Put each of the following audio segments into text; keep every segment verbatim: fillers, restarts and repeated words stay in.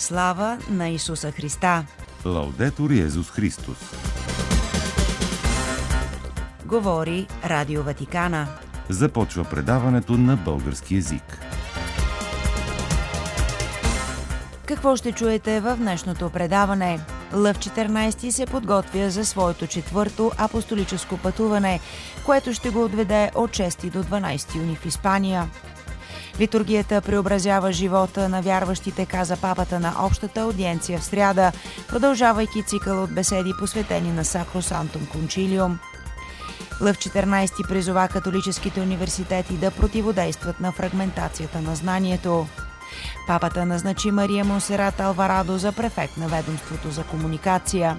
Слава на Исуса Христа! Лаудетур Йезус Христос! Говори Радио Ватикана. Започва предаването на български език. Какво ще чуете в днешното предаване? Лъв четиринайсети се подготвя за своето четвърто апостолическо пътуване, което ще го отведе от шести до дванайсети юни в Испания. Литургията преобразява живота на вярващите, каза папата на общата аудиенция в сряда, продължавайки цикъл от беседи, посветени на Сакросантум Кончилиум. Лъв четиринайсети призова католическите университети да противодействат на фрагментацията на знанието. Папата назначи Мария Монсерат Алварадо за префект на ведомството за комуникация.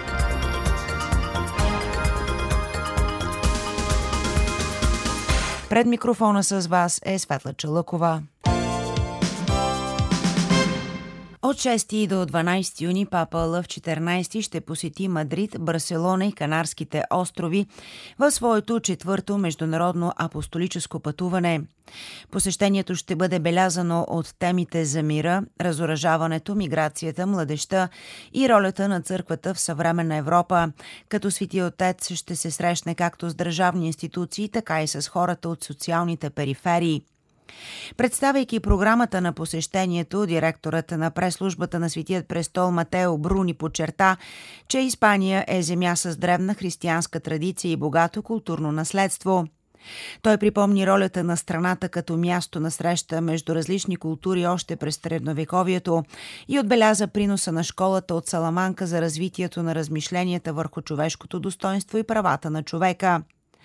Пред микрофона с вас е Светла Чалъкова. От шести до дванайсети юни папа Лъв четиринайсети ще посети Мадрид, Барселона и Канарските острови в своето четвърто международно апостолическо пътуване. Посещението ще бъде белязано от темите за мира, разоръжаването, миграцията, младежта и ролята на църквата в съвременна Европа, като Свети Отец ще се срещне както с държавни институции, така и с хората от социалните периферии. Представяйки програмата на посещението, директорът на прес-службата на Светият престол Матео Бруни подчерта, че Испания е земя с древна християнска традиция и богато културно наследство. Той припомни ролята на страната като място на среща между различни култури още през средновековието и отбеляза приноса на школата от Саламанка за развитието на размишленията върху човешкото достоинство и правата на човека.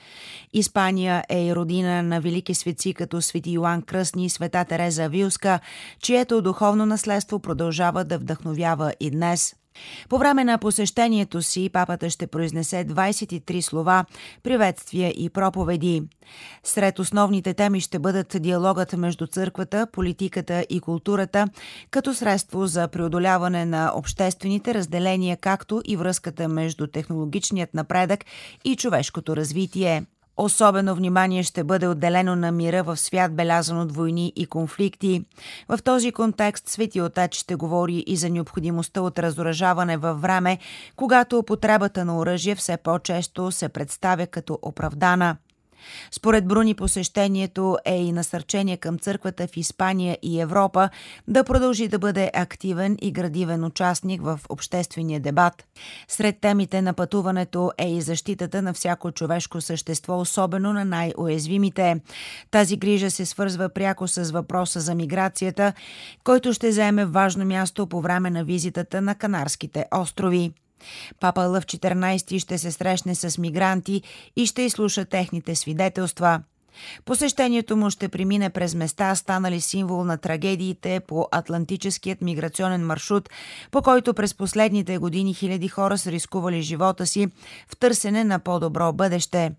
Испания е и родина на велики светци като свети Йоан Кръстни и света Тереза Авилска, чието духовно наследство продължава да вдъхновява и днес. По време на посещението си папата ще произнесе двайсет и три слова, приветствия и проповеди. Сред основните теми ще бъдат диалогът между църквата, политиката и културата, като средство за преодоляване на обществените разделения, както и връзката между технологичният напредък и човешкото развитие. Особено внимание ще бъде отделено на мира в свят, белязан от войни и конфликти. В този контекст Свети Отец ще говори и за необходимостта от разоръжаване във време, когато употребата на оръжие все по-често се представя като оправдана. Според Бруни посещението е и насърчение към църквата в Испания и Европа да продължи да бъде активен и градивен участник в обществения дебат. Сред темите на пътуването е и защитата на всяко човешко същество, особено на най-уязвимите. Тази грижа се свързва пряко с въпроса за миграцията, който ще заеме важно място по време на визитата на Канарските острови. Папа Лъв четиринайсети ще се срещне с мигранти и ще изслуша техните свидетелства. Посещението му ще премине през места, станали символ на трагедиите по Атлантическият миграционен маршрут, по който през последните години хиляди хора са рискували живота си в търсене на по-добро бъдеще.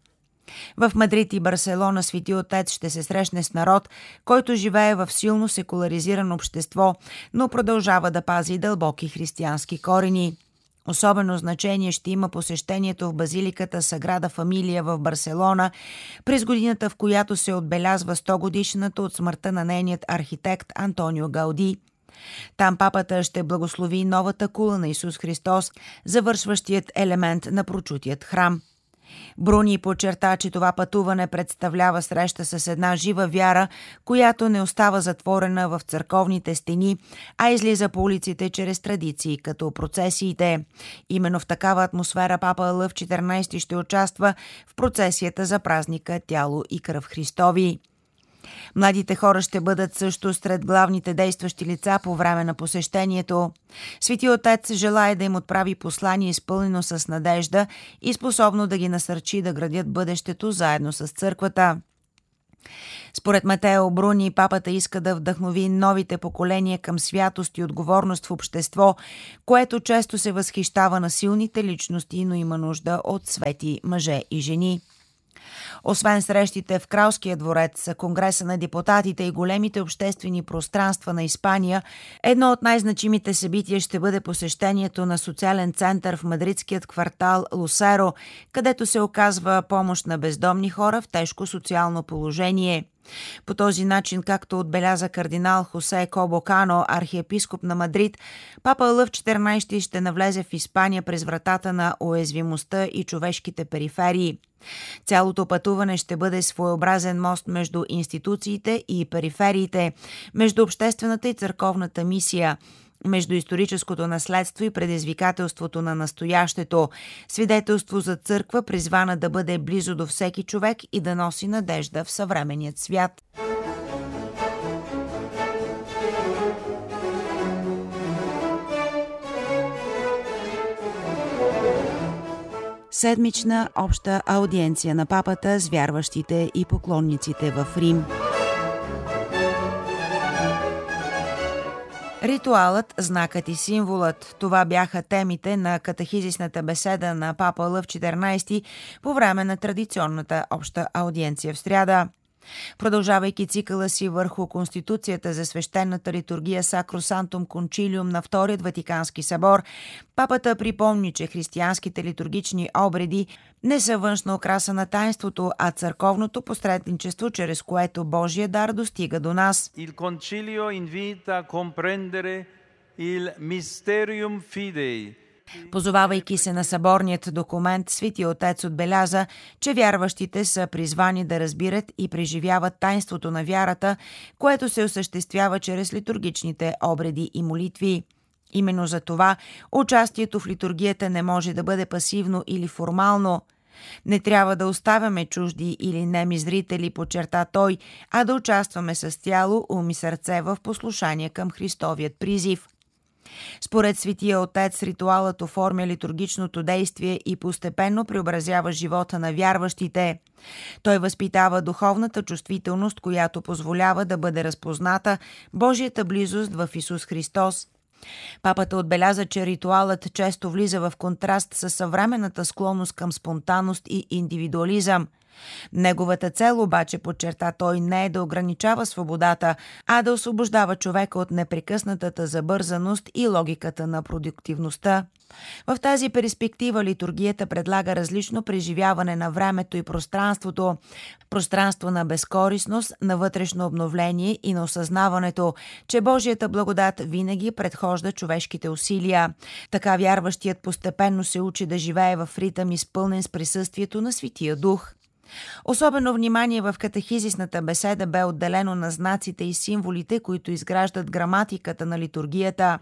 В Мадрид и Барселона Свети Отец ще се срещне с народ, който живее в силно секуларизирано общество, но продължава да пази дълбоки християнски корени. Особено значение ще има посещението в базиликата Саграда Фамилия в Барселона през годината, в която се отбелязва сто годишната от смъртта на нейният архитект Антонио Гауди. Там папата ще благослови новата кула на Исус Христос, завършващият елемент на прочутият храм. Бруни подчерта, че това пътуване представлява среща с една жива вяра, която не остава затворена в църковните стени, а излиза по улиците чрез традиции, като процесиите. Именно в такава атмосфера папа Лъв четиринайсети ще участва в процесията за празника Тяло и кръв Христови. Младите хора ще бъдат също сред главните действащи лица по време на посещението. Свети Отец желае да им отправи послание, изпълнено с надежда и способно да ги насърчи да градят бъдещето заедно с църквата. Според Матео Бруни, папата иска да вдъхнови новите поколения към святост и отговорност в общество, което често се възхищава на силните личности, но има нужда от свети мъже и жени. Освен срещите в Кралския дворец, Конгреса на депутатите и големите обществени пространства на Испания, едно от най-значимите събития ще бъде посещението на социален център в мадридският квартал Лусеро, където се оказва помощ на бездомни хора в тежко социално положение. По този начин, както отбеляза кардинал Хосе Кобо Кано, архиепископ на Мадрид, папа Лъв четиринайсети ще навлезе в Испания през вратата на уязвимостта и човешките периферии. Цялото пътуване ще бъде своеобразен мост между институциите и перифериите, между обществената и църковната мисия, между историческото наследство и предизвикателството на настоящето, свидетелство за църква, призвана да бъде близо до всеки човек и да носи надежда в съвременният свят. Седмична обща аудиенция на папата с вярващите и поклонниците в Рим. Ритуалът, знакът и символът – това бяха темите на катехизисната беседа на папа Лъв четиринайсети по време на традиционната обща аудиенция в сряда. Продължавайки цикъла си върху Конституцията за свещената литургия Sacrosanctum Concilium на Вторият Ватикански събор, папата припомни, че християнските литургични обреди не са външна окраса на таинството, а църковното посредничество, чрез което Божия дар достига до нас. Il Concilio invita a comprendere il mysterium fidei. Позовавайки се на съборният документ, Светия Отец отбеляза, че вярващите са призвани да разбират и преживяват таинството на вярата, което се осъществява чрез литургичните обреди и молитви. Именно за това участието в литургията не може да бъде пасивно или формално. Не трябва да оставяме чужди или неми зрители, подчерта той, а да участваме с тяло, ум и сърце в послушание към Христовият призив. Според Светия Отец, ритуалът оформя литургичното действие и постепенно преобразява живота на вярващите. Той възпитава духовната чувствителност, която позволява да бъде разпозната Божията близост в Исус Христос. Папата отбеляза, че ритуалът често влиза в контраст с съвременната склонност към спонтанност и индивидуализъм. Неговата цел обаче, подчерта той, не е да ограничава свободата, а да освобождава човека от непрекъснатата забързаност и логиката на продуктивността. В тази перспектива литургията предлага различно преживяване на времето и пространството, пространство на безкорисност, на вътрешно обновление и на осъзнаването, че Божията благодат винаги предхожда човешките усилия. Така вярващият постепенно се учи да живее в ритъм, изпълнен с присъствието на Светия Дух. Особено внимание в катехизисната беседа бе отделено на знаците и символите, които изграждат граматиката на литургията.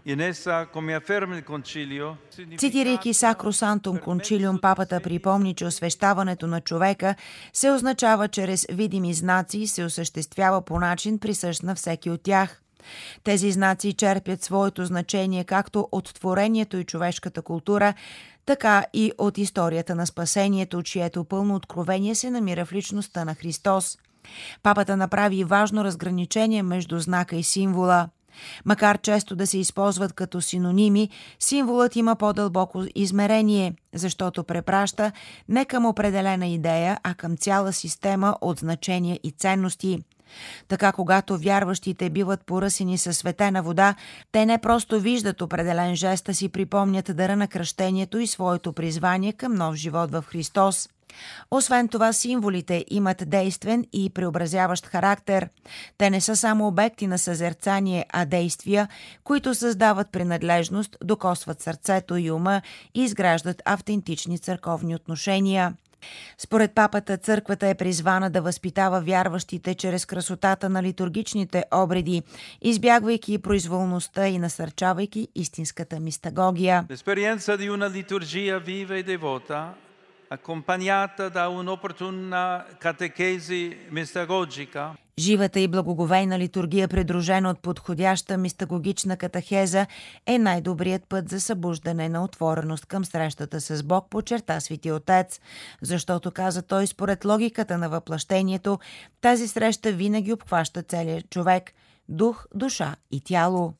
Цитирайки Sacrosanctum Concilium, папата припомни, че освещаването на човека се означава чрез видими знаци и се осъществява по начин присъщ на всеки от тях. Тези знаци черпят своето значение както от творението и човешката култура, така и от историята на спасението, чието пълно откровение се намира в личността на Христос. Папата направи важно разграничение между знака и символа. Макар често да се използват като синоними, символът има по-дълбоко измерение, защото препраща не към определена идея, а към цяла система от значения и ценности. Така, когато вярващите биват поръсени със светена вода, те не просто виждат определен жест, а си припомнят дара на кръщението и своето призвание към нов живот в Христос. Освен това, символите имат действен и преобразяващ характер. Те не са само обекти на съзерцание, а действия, които създават принадлежност, докосват сърцето и ума и изграждат автентични църковни отношения. Според папата, църквата е призвана да възпитава вярващите чрез красотата на литургичните обреди, избягвайки произволността и насърчавайки истинската мистагогия. L'esperienza di una liturgia viva e devota, accompagnata da un'opportuna catechesi mistagogica. Живата и благоговейна литургия, придружена от подходяща мистагогична катехеза, е най-добрият път за събуждане на отвореност към срещата с Бог, подчерта Свети Отец. Защото, каза той, според логиката на въплъщението, тази среща винаги обхваща целия човек – дух, душа и тяло.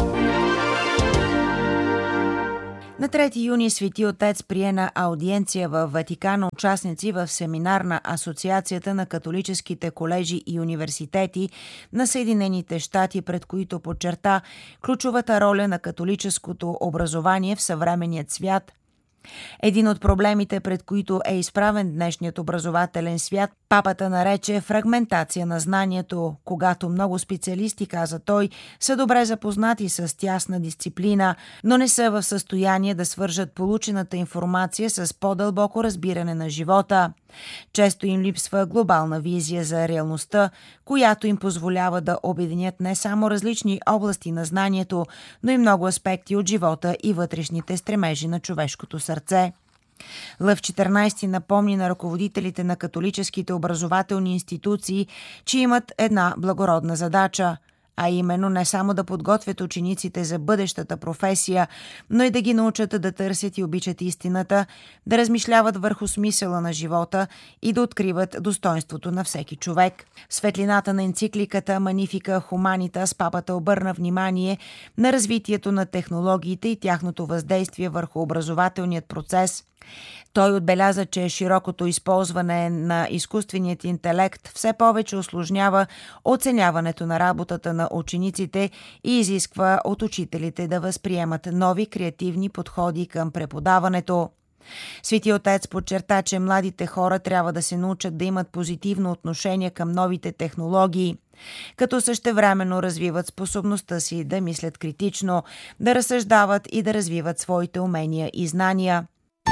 На трети юни Свети Отец прие на аудиенция в Ватикана участници в семинар на Асоциацията на католическите колежи и университети на Съединените щати, пред които подчерта ключовата роля на католическото образование в съвременният свят. Един от проблемите, пред които е изправен днешният образователен свят, папата нарече фрагментация на знанието, когато много специалисти, каза той, са добре запознати с тясна дисциплина, но не са в състояние да свържат получената информация с по-дълбоко разбиране на живота. Често им липсва глобална визия за реалността, която им позволява да обединят не само различни области на знанието, но и много аспекти от живота и вътрешните стремежи на човешкото сърце. Лъв четиринайсети напомни на ръководителите на католическите образователни институции, че имат една благородна задача, а именно не само да подготвят учениците за бъдещата професия, но и да ги научат да търсят и обичат истината, да размишляват върху смисъла на живота и да откриват достоинството на всеки човек. В светлината на енцикликата Magnificat Humanitas папата обърна внимание на развитието на технологиите и тяхното въздействие върху образователният процес. Той отбеляза, че широкото използване на изкуственият интелект все повече усложнява оценяването на работата на учениците и изисква от учителите да възприемат нови креативни подходи към преподаването. Свети отец подчерта, че младите хора трябва да се научат да имат позитивно отношение към новите технологии, като същевременно развиват способността си да мислят критично, да разсъждават и да развиват своите умения и знания.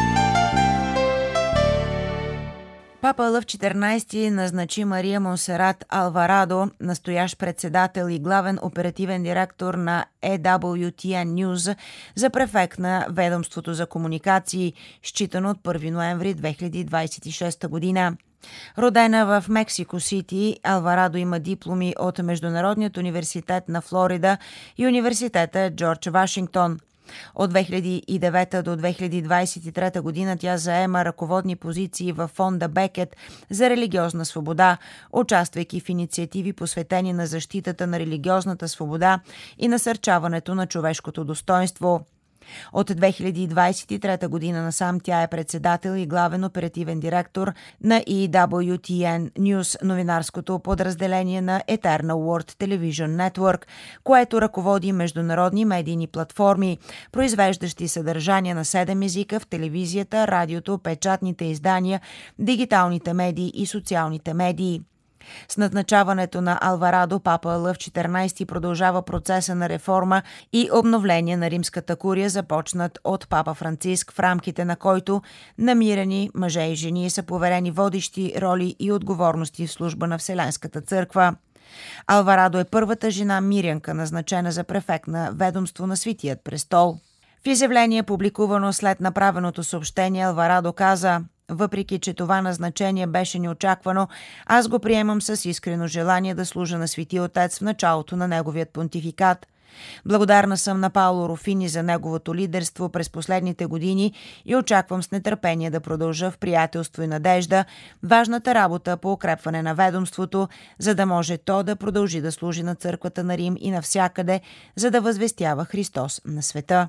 Папа Лъв четиринайсети назначи Мария Монсерат Алварадо, настоящ председател и главен оперативен директор на Ей Дабъл Ю Ти Ен News, за префект на ведомството за комуникации, считано от първи ноември две хиляди двайсет и шеста година. Родена в Мексико Сити, Алварадо има дипломи от Международният университет на Флорида и университета Джордж Вашингтон. От две хиляди и девета до две хиляди двайсет и трета година тя заема ръководни позиции във фонда Бекет за религиозна свобода, участвайки в инициативи посветени на защитата на религиозната свобода и насърчаването на човешкото достоинство. От две хиляди двайсет и трета година насам тя е председател и главен оперативен директор на Ей Дабъл Ю Ти Ен News, новинарското подразделение на Eternal World Television Network, което ръководи международни медийни платформи, произвеждащи съдържания на седем езика в телевизията, радиото, печатните издания, дигиталните медии и социалните медии. С назначаването на Алварадо, папа Лъв четиринайсети продължава процеса на реформа и обновление на римската курия, започнат от папа Франциск, в рамките на който намирани мъже и жени са поверени водещи роли и отговорности в служба на Вселенската църква. Алварадо е първата жена мирянка, назначена за префект на ведомство на Светият престол. В изявление, публикувано след направеното съобщение, Алварадо каза: „Въпреки че това назначение беше неочаквано, аз го приемам с искрено желание да служа на Светия Отец в началото на неговият понтификат. Благодарна съм на Паоло Руфини за неговото лидерство през последните години и очаквам с нетърпение да продължа в приятелство и надежда важната работа по укрепване на ведомството, за да може то да продължи да служи на църквата на Рим и навсякъде, за да възвестява Христос на света.“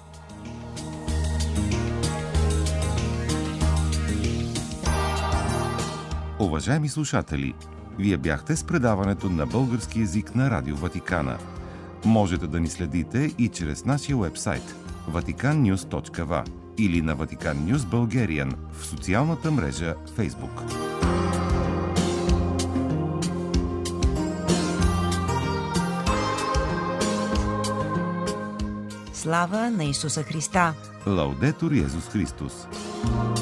Уважаеми слушатели, вие бяхте с предаването на български език на Радио Ватикана. Можете да ни следите и чрез нашия уебсайт ватикан нюз точка ви или на Vatican News Bulgarian в социалната мрежа Facebook. Слава на Исуса Христа! Лаудетур Йезус Христос!